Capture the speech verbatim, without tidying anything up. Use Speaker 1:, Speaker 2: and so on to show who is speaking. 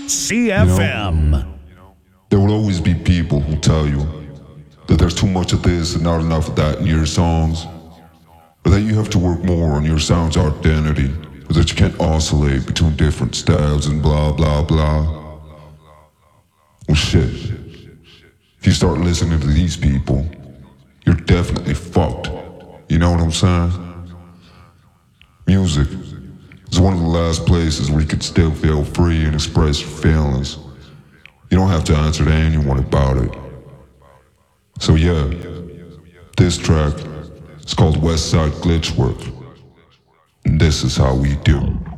Speaker 1: C F M.
Speaker 2: You know, there will always be people who tell you that there's too much of this and not enough of that in your songs, or that you have to work more on your sound's identity, or that you can't oscillate between different styles and blah blah blah. Well shit, if you start listening to these people, you're definitely fucked. You know what I'm saying? Music is one of the last places where you can still feel free and express your feelings. You don't have to answer to anyone about it. So yeah, this track is called West Side Glitchwork, and this is how we do.